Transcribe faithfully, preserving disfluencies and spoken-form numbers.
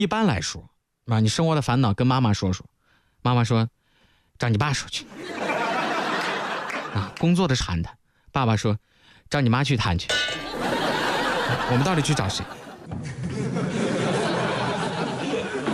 一般来说啊，你生活的烦恼跟妈妈说说，妈妈说找你爸说去啊，工作的缠他，爸爸说找你妈去谈去。我们到底去找谁？